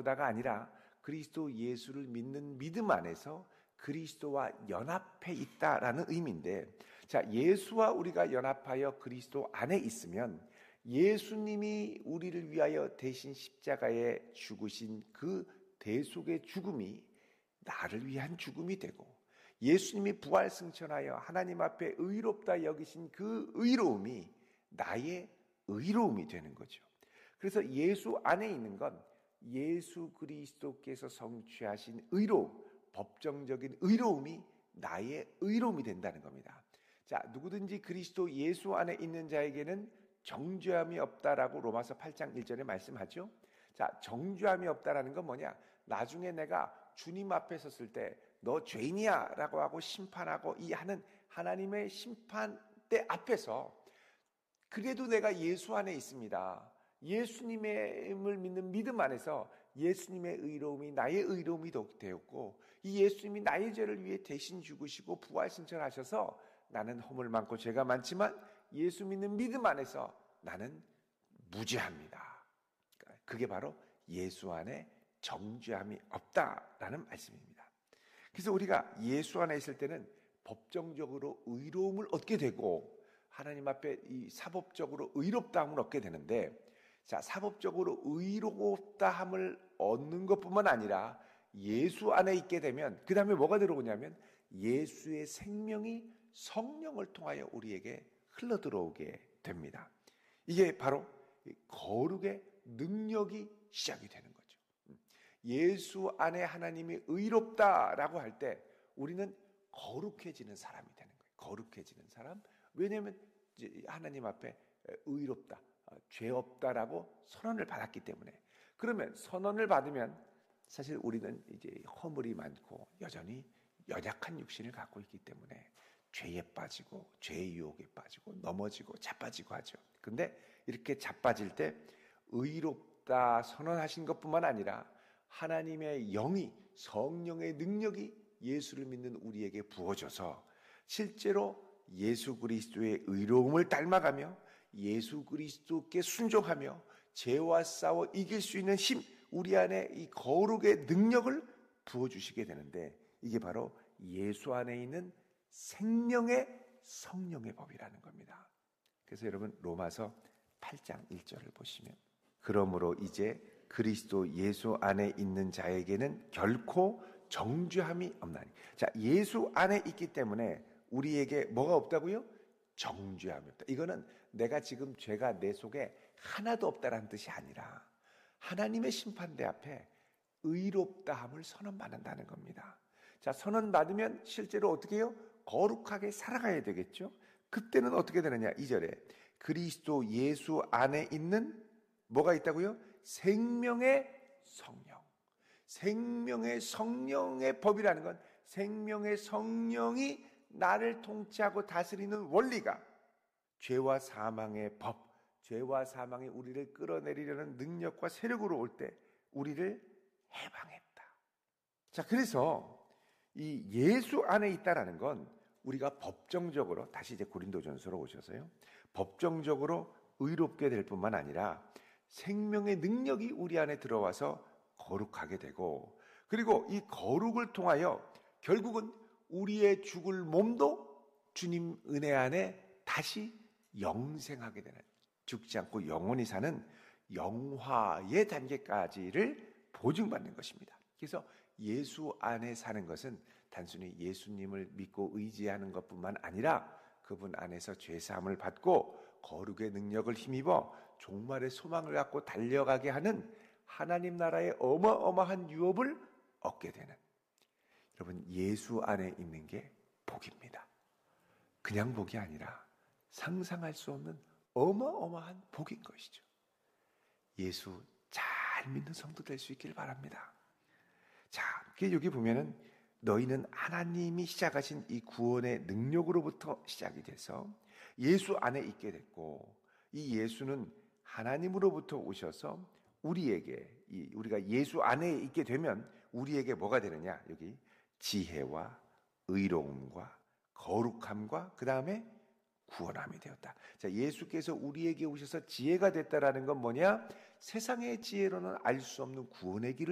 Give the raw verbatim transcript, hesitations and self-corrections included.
보다가 아니라 그리스도 예수를 믿는 믿음 안에서 그리스도와 연합해 있다라는 의미인데, 자, 예수와 우리가 연합하여 그리스도 안에 있으면 예수님이 우리를 위하여 대신 십자가에 죽으신 그 대속의 죽음이 나를 위한 죽음이 되고, 예수님이 부활승천하여 하나님 앞에 의롭다 여기신 그 의로움이 나의 의로움이 되는 거죠. 그래서 예수 안에 있는 건 예수 그리스도께서 성취하신 의로움, 법정적인 의로움이 나의 의로움이 된다는 겁니다. 자, 누구든지 그리스도 예수 안에 있는 자에게는 정죄함이 없다라고 로마서 팔 장 일 절에 말씀하죠. 자, 정죄함이 없다라는 건 뭐냐? 나중에 내가 주님 앞에 섰을 때 너 죄인이야 라고 하고 심판하고 이 하는 하나님의 심판대 앞에서 그래도 내가 예수 안에 있습니다. 예수님을 믿는 믿음 안에서 예수님의 의로움이 나의 의로움이 되었고, 이 예수님이 나의 죄를 위해 대신 죽으시고 부활승천하셔서 나는 허물 많고 죄가 많지만 예수 믿는 믿음 안에서 나는 무죄합니다. 그게 바로 예수 안에 정죄함이 없다라는 말씀입니다. 그래서 우리가 예수 안에 있을 때는 법정적으로 의로움을 얻게 되고 하나님 앞에 이 사법적으로 의롭다함을 얻게 되는데, 자, 사법적으로 의롭다함을 얻는 것뿐만 아니라 예수 안에 있게 되면 그 다음에 뭐가 들어오냐면 예수의 생명이 성령을 통하여 우리에게 흘러 들어오게 됩니다. 이게 바로 거룩의 능력이 시작이 되는 거죠. 예수 안에 하나님이 의롭다라고 할 때 우리는 거룩해지는 사람이 되는 거예요. 거룩해지는 사람. 왜냐하면 하나님 앞에 의롭다, 죄 없다라고 선언을 받았기 때문에. 그러면 선언을 받으면 사실 우리는 이제 허물이 많고 여전히 연약한 육신을 갖고 있기 때문에 죄에 빠지고 죄의 유혹에 빠지고 넘어지고 자빠지고 하죠. 근데 이렇게 자빠질 때 의롭다 선언하신 것뿐만 아니라 하나님의 영이, 성령의 능력이 예수를 믿는 우리에게 부어져서 실제로 예수 그리스도의 의로움을 닮아가며 예수 그리스도께 순종하며 죄와 싸워 이길 수 있는 힘, 우리 안에 이 거룩의 능력을 부어주시게 되는데, 이게 바로 예수 안에 있는 생명의 성령의 법이라는 겁니다. 그래서 여러분 로마서 팔 장 일 절을 보시면, 그러므로 이제 그리스도 예수 안에 있는 자에게는 결코 정죄함이 없나니. 자, 예수 안에 있기 때문에 우리에게 뭐가 없다고요? 정죄함이 없다. 이거는 내가 지금 죄가 내 속에 하나도 없다라는 뜻이 아니라 하나님의 심판대 앞에 의롭다함을 선언받는다는 겁니다. 자, 선언받으면 실제로 어떻게 해요? 거룩하게 살아가야 되겠죠? 그때는 어떻게 되느냐? 이 절에 그리스도 예수 안에 있는 뭐가 있다고요? 생명의 성령. 생명의 성령의 법이라는 건 생명의 성령이 나를 통치하고 다스리는 원리가 죄와 사망의 법, 죄와 사망이 우리를 끌어내리려는 능력과 세력으로 올 때 우리를 해방했다. 자, 그래서 이 예수 안에 있다라는 건 우리가 법정적으로, 다시 이제 고린도전서로 오셔서요, 법정적으로 의롭게 될 뿐만 아니라 생명의 능력이 우리 안에 들어와서 거룩하게 되고, 그리고 이 거룩을 통하여 결국은 우리의 죽을 몸도 주님 은혜 안에 다시 영생하게 되는, 죽지 않고 영원히 사는 영화의 단계까지를 보증받는 것입니다. 그래서 예수 안에 사는 것은 단순히 예수님을 믿고 의지하는 것뿐만 아니라 그분 안에서 죄사함을 받고 거룩의 능력을 힘입어 종말의 소망을 갖고 달려가게 하는 하나님 나라의 어마어마한 유업을 얻게 되는, 여러분, 예수 안에 있는 게 복입니다. 그냥 복이 아니라 상상할 수 없는 어마어마한 복인 것이죠. 예수 잘 믿는 성도 될 수 있기를 바랍니다. 자, 여기 보면은 너희는 하나님이 시작하신 이 구원의 능력으로부터 시작이 돼서 예수 안에 있게 됐고, 이 예수는 하나님으로부터 오셔서 우리에게, 이 우리가 예수 안에 있게 되면 우리에게 뭐가 되느냐? 여기 지혜와 의로움과 거룩함과 그 다음에 구원함이 되었다. 자, 예수께서 우리에게 오셔서 지혜가 됐다라는 건 뭐냐? 세상의 지혜로는 알 수 없는 구원의 길을